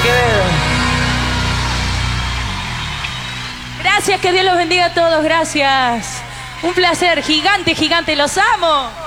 Quevedo. Gracias, que Dios los bendiga a todos, gracias. Un placer, gigante, gigante, los amo.